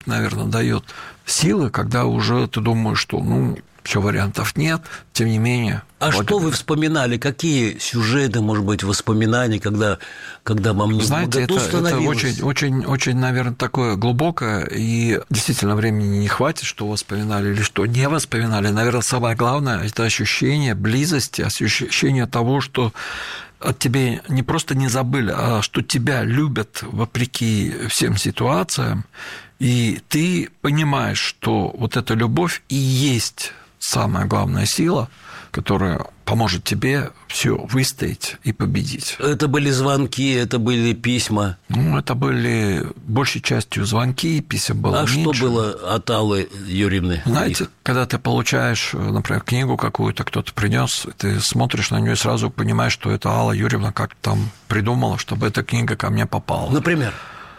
наверное, дает силы, когда уже ты думаешь, что, все, вариантов нет, тем не менее. А что вы вспоминали? Какие сюжеты, может быть, воспоминания, когда вам не Знаете, становилось? Это очень, наверное, такое глубокое, и действительно времени не хватит, что воспоминали или что не воспоминали. Наверное, самое главное – это ощущение близости, ощущение того, что от тебя не просто не забыли, а что тебя любят вопреки всем ситуациям, и ты понимаешь, что вот эта любовь и есть самая главная сила, которая поможет тебе все выстоять и победить. Это были звонки, это были письма? Это были большей частью звонки, писем было меньше. А что было от Аллы Юрьевны? Знаете, когда ты получаешь, например, книгу какую-то, кто-то принес, ты смотришь на нее и сразу понимаешь, что это Алла Юрьевна как-то там придумала, чтобы эта книга ко мне попала. Например?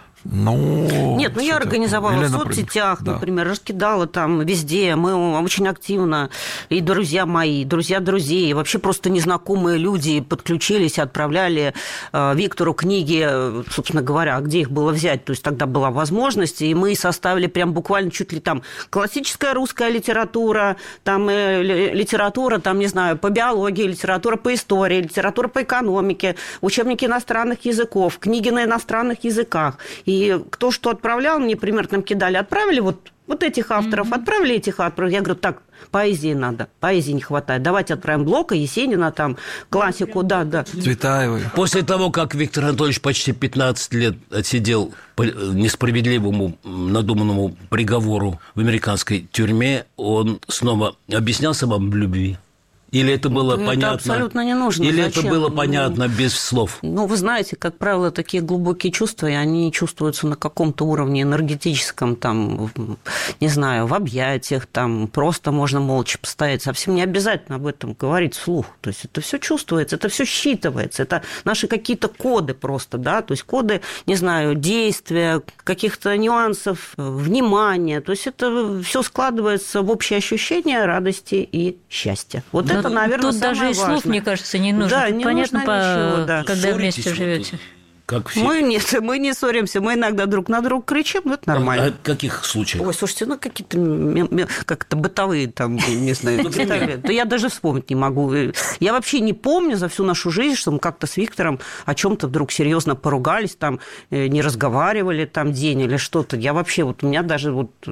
Нет, я организовала в соцсетях, например, раскидала там везде, мы очень активно, и друзья мои, друзья друзей, вообще просто незнакомые люди подключились, отправляли Виктору книги, собственно говоря, где их было взять, то есть тогда была возможность, и мы составили прям буквально чуть ли там классическая русская литература, там литература, там, не знаю, по биологии, литература по истории, литература по экономике, учебники иностранных языков, книги на иностранных языках. И кто что отправлял, мне примерно там кидали, отправили вот этих авторов, отправили этих авторов. Я говорю, так, поэзии надо, поэзии не хватает. Давайте отправим Блока, Есенина, там, классику, да. Цветаевой. После того, как Виктор Анатольевич почти 15 лет отсидел по несправедливому надуманному приговору в американской тюрьме, он снова объяснялся вам в любви? Или это было понятно? Это абсолютно не нужно. Или Зачем? это было понятно без слов? Вы знаете, как правило, такие глубокие чувства, и они чувствуются на каком-то уровне энергетическом, там, не знаю, в объятиях, там, просто можно молча постоять. Совсем не обязательно об этом говорить вслух. То есть это все чувствуется, это все считывается. Это наши какие-то коды просто, да, то есть коды, не знаю, действия, каких-то нюансов, внимания. То есть это все складывается в общее ощущение радости и счастья. Это, наверное, тут самое даже и слов, важное. мне кажется, не нужно. Да, тут не понятно, нужно ничего, да. когда вместе живете. Как все? Мы не ссоримся, мы иногда друг на друга кричим, но это нормально. А в каких случаях? Ой, слушайте, какие-то как-то бытовые там, не знаю, детали. Да я даже вспомнить не могу. Я вообще не помню за всю нашу жизнь, что мы как-то с Виктором о чем-то вдруг серьезно поругались, там, не разговаривали там день или что-то. Я вообще, у меня даже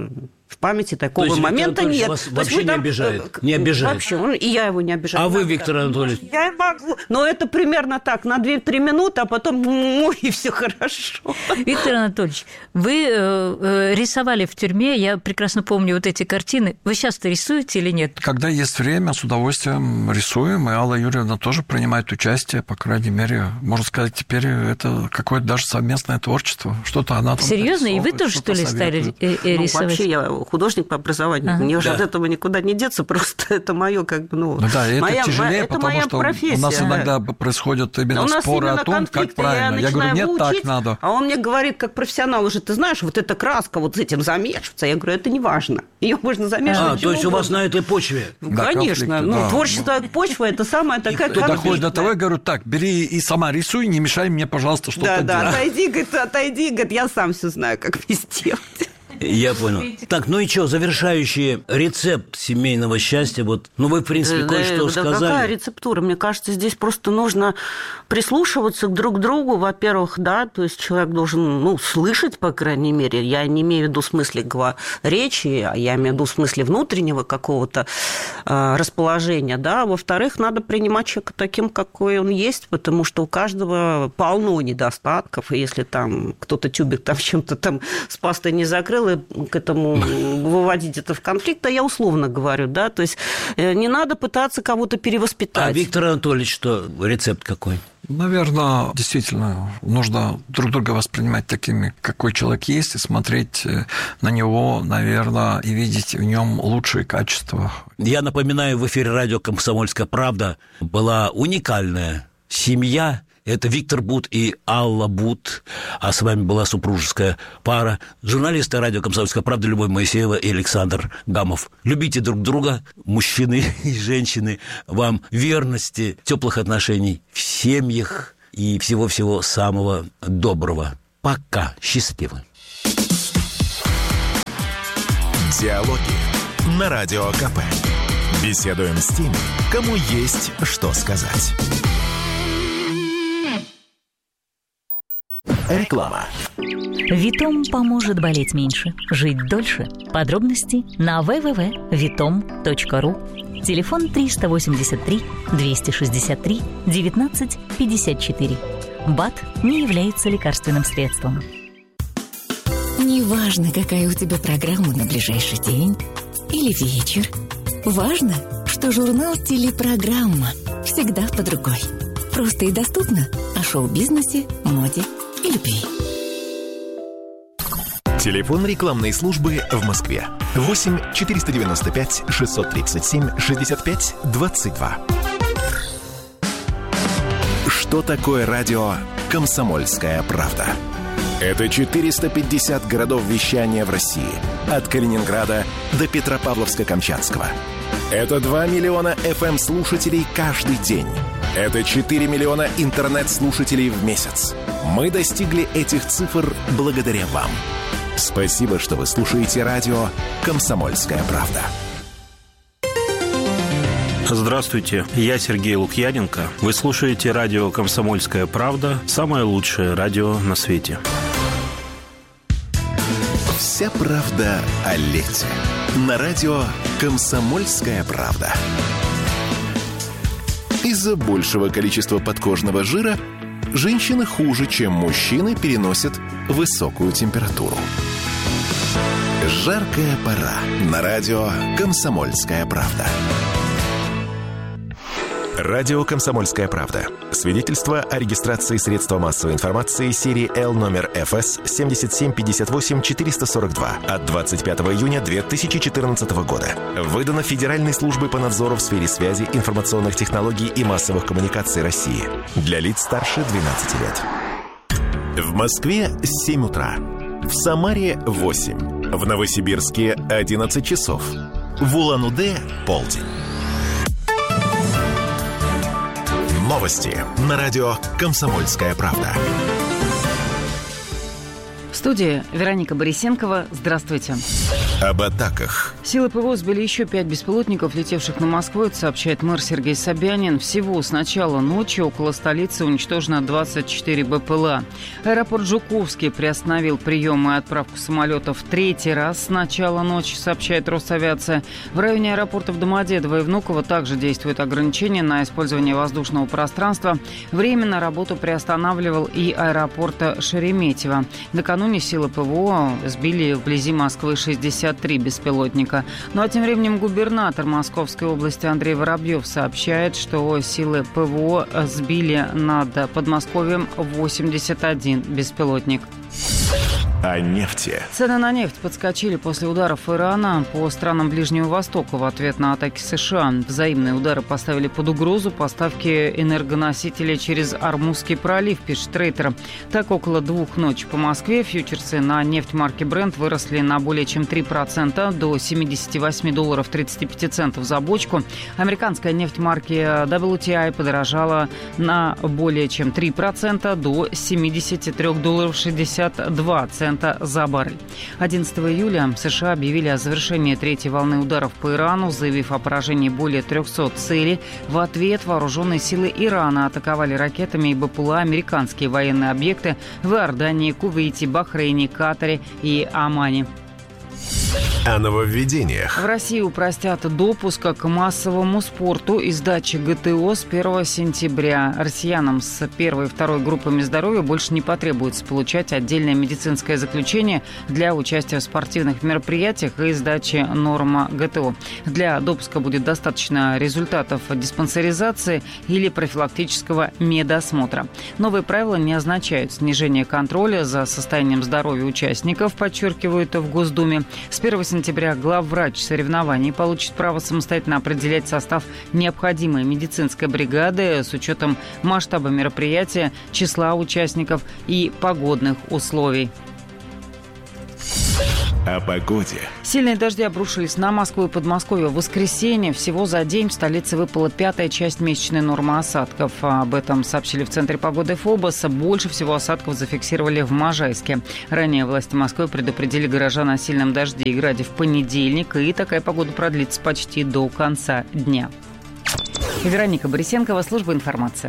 в памяти такого момента нет. Вас вообще не обижает? Не обижает? Вообще, и я его не обижаю. А вы, Виктор Анатольевич? Я могу, но это примерно так, на 2-3 минуты, а потом и все хорошо. Виктор Анатольевич, вы рисовали в тюрьме, я прекрасно помню вот эти картины. Вы сейчас-то рисуете или нет? Когда есть время, с удовольствием рисуем, и Алла Юрьевна тоже принимает участие, по крайней мере, можно сказать, теперь это какое-то даже совместное творчество. Что-то она там серьезно? И вы тоже, что ли, стали рисовать? Вообще, я художник по образованию. Мне уже от этого никуда не деться, просто это мое да, это тяжелее, потому что профессия. У нас иногда происходят именно споры о том, как правильно. Я говорю, нет, так надо. А он мне говорит, как профессионал уже, ты знаешь, вот эта краска вот с этим замешиваться. Я говорю, это не важно. Ее можно замешивать. То есть у вас на этой почве? Конечно. Творчество почва – это самая такая конфликтная. Доходит до того, я говорю, так, бери и сама рисуй, не мешай мне, пожалуйста, что-то делать. Да, отойди, говорит, я сам все знаю, как вести. Я понял. Так, и что, завершающий рецепт семейного счастья? Вы, в принципе, кое-что сказали. Какая рецептура? Мне кажется, здесь просто нужно прислушиваться друг к другу, во-первых, да, то есть человек должен, слышать, по крайней мере. Я не имею в виду в смысле речи, а я имею в виду в смысле внутреннего какого-то расположения, да. Во-вторых, надо принимать человека таким, какой он есть, потому что у каждого полно недостатков, и если там кто-то тюбик там чем-то там с пастой не закрыл, и к этому выводить это в конфликт, а я условно говорю, да, то есть не надо пытаться кого-то перевоспитать. А Виктор Анатольевич, что, рецепт какой? Наверное, действительно, нужно друг друга воспринимать такими, какой человек есть, и смотреть на него, наверное, и видеть в нем лучшие качества. Я напоминаю, в эфире радио «Комсомольская правда» была уникальная семья. Это Виктор Бут и Алла Бут, а с вами была супружеская пара, журналисты радио «Комсомольская правда» Любовь Моисеева и Александр Гамов. Любите друг друга, мужчины и женщины, вам верности, теплых отношений в семьях и всего-всего самого доброго. Пока. Счастливы. Диалоги на Радио КП. Беседуем с теми, кому есть что сказать. Реклама. Витом поможет болеть меньше, жить дольше. Подробности на www.vitom.ru. Телефон 383 263 19 54. БАД не является лекарственным средством. Неважно, какая у тебя программа на ближайший день или вечер. Важно, что журнал «Телепрограмма» всегда под рукой. Просто и доступно о шоу-бизнесе, моде и любви. Телефон рекламной службы в Москве. 8 495 637 65 22. Что такое радио «Комсомольская правда»? Это 450 городов вещания в России. От Калининграда до Петропавловска-Камчатского. Это 2 миллиона FM-слушателей каждый день. Это 4 миллиона интернет-слушателей в месяц. Мы достигли этих цифр благодаря вам. Спасибо, что вы слушаете радио «Комсомольская правда». Здравствуйте, я Сергей Лукьяненко. Вы слушаете радио «Комсомольская правда», самое лучшее радио на свете. Вся правда о лете. На радио «Комсомольская правда». Из-за большего количества подкожного жира женщины хуже, чем мужчины, переносят высокую температуру. Жаркая пора. На радио «Комсомольская правда». Радио «Комсомольская правда». Свидетельство о регистрации средства массовой информации серии L номер ФС 7758-442 от 25 июня 2014 года. Выдано Федеральной службой по надзору в сфере связи, информационных технологий и массовых коммуникаций России. Для лиц старше 12 лет. В Москве 7 утра. В Самаре 8. В Новосибирске 11 часов. В Улан-Удэ полдень. Новости на радио «Комсомольская правда». В студии Вероника Борисенкова. Здравствуйте. Об атаках. Силы ПВО сбили еще 5 беспилотников, летевших на Москву, это сообщает мэр Сергей Собянин. Всего с начала ночи около столицы уничтожено 24 БПЛА. Аэропорт Жуковский приостановил прием и отправку самолетов в 3-й раз с начала ночи, сообщает Росавиация. В районе аэропортов Домодедово и Внуково также действуют ограничения на использование воздушного пространства. Временно работу приостанавливал и аэропорт Шереметьево. Накануне силы ПВО сбили вблизи Москвы 63 беспилотника. Ну а тем временем губернатор Московской области Андрей Воробьев сообщает, что силы ПВО сбили над Подмосковьем 81 беспилотник. О нефти. Цены на нефть подскочили после ударов Ирана по странам Ближнего Востока в ответ на атаки США. Взаимные удары поставили под угрозу поставки энергоносителей через Ормузский пролив, пишет Рейтер. Так, около 2 ночи по Москве фьючерсы на нефть марки Brent выросли на более чем 3% до $78.35 за бочку. Американская нефть марки WTI подорожала на более чем 3% до $73.62 за баррель. 11 июля США объявили о завершении 3-й волны ударов по Ирану, заявив о поражении более 300 целей. В ответ вооруженные силы Ирана атаковали ракетами и БПЛА американские военные объекты в Иордании, Кувейте, Бахрейне, Катаре и Омане. О нововведениях. В России упростят допуск к массовому спорту и сдаче ГТО с 1 сентября. Россиянам с 1 и 2 группами здоровья больше не потребуется получать отдельное медицинское заключение для участия в спортивных мероприятиях и сдачи норма ГТО. Для допуска будет достаточно результатов диспансеризации или профилактического медосмотра. Новые правила не означают снижение контроля за состоянием здоровья участников, подчеркивают в Госдуме. С 1 сентября главврач соревнований получит право самостоятельно определять состав необходимой медицинской бригады с учетом масштаба мероприятия, числа участников и погодных условий. О погоде. Сильные дожди обрушились на Москву и Подмосковье в воскресенье. Всего за день в столице выпала 5-я часть месячной нормы осадков. Об этом сообщили в Центре погоды ФОБОСа. Больше всего осадков зафиксировали в Можайске. Ранее власти Москвы предупредили горожан о сильном дожде и граде в понедельник. И такая погода продлится почти до конца дня. Вероника Борисенкова, служба информации.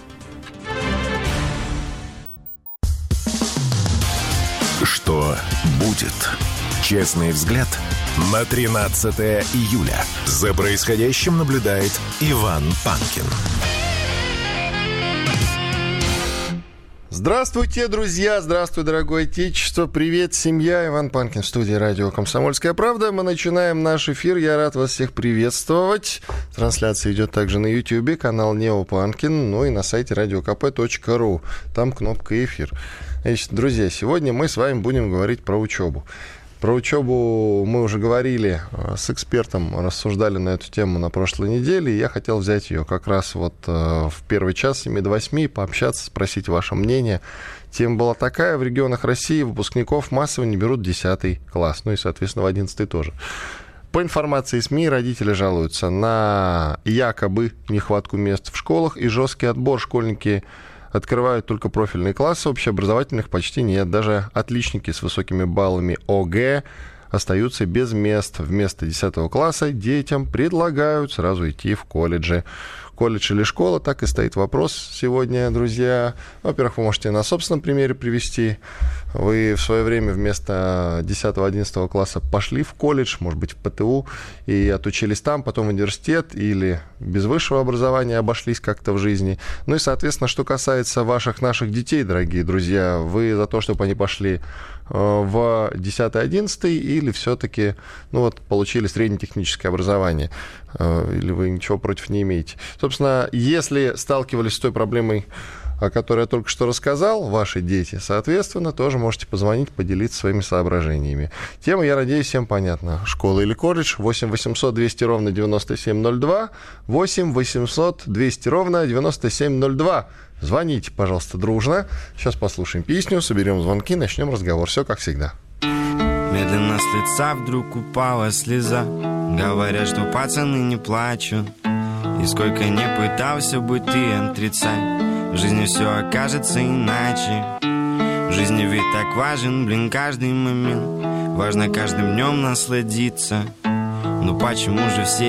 Что будет? Честный взгляд на 13 июля. За происходящим наблюдает Иван Панкин. Здравствуйте, друзья! Здравствуй, дорогое отечество! Привет, семья! Иван Панкин в студии радио «Комсомольская правда». Мы начинаем наш эфир. Я рад вас всех приветствовать. Трансляция идет также на YouTube, канал Нео Панкин, ну и на сайте radiokp.ru. Там кнопка «Эфир». Значит, друзья, сегодня мы с вами будем говорить про учебу. Про учебу мы уже говорили с экспертом, рассуждали на эту тему на прошлой неделе, и я хотел взять ее как раз вот в первый час с 7 до 8, пообщаться, спросить ваше мнение. Тема была такая: в регионах России выпускников массово не берут в 10 класс, ну и, соответственно, в 11 тоже. По информации СМИ, родители жалуются на якобы нехватку мест в школах и жесткий отбор. Школьники открывают только профильные классы, общеобразовательных почти нет. Даже отличники с высокими баллами ОГЭ остаются без мест. Вместо 10 класса детям предлагают сразу идти в колледжи. Колледж или школа, так и стоит вопрос сегодня, друзья. Во-первых, вы можете на собственном примере привести. Вы в свое время вместо 10-11 класса пошли в колледж, может быть, в ПТУ, и отучились там, потом в университет, или без высшего образования обошлись как-то в жизни. Ну и, соответственно, что касается наших детей, дорогие друзья, вы за то, чтобы они пошли в 10-11 или все-таки получили среднетехническое образование, или вы ничего против не имеете. Собственно, если сталкивались с той проблемой, о которой я только что рассказал, ваши дети, соответственно, тоже можете позвонить, поделиться своими соображениями. Тема, я надеюсь, всем понятна. Школа или колледж? 8 800 200 ровно 9702. 8 800 200 ровно 9702. Звоните, пожалуйста, дружно. Сейчас послушаем песню, соберем звонки, начнем разговор. Все как всегда. Медленно с лица вдруг упала слеза. Говорят, что пацаны не плачут. И сколько не пытался бы ты отрицать, в жизни все окажется иначе. В жизни ведь так важен, каждый момент. Важно каждым днем насладиться. Но почему же все